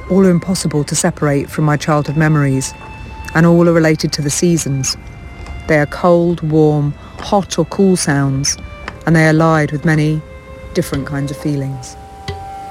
All are impossible to separate from my childhood memories, and all are related to the seasons. They are cold, warm, hot or cool sounds, and they are allied with many different kinds of feelings.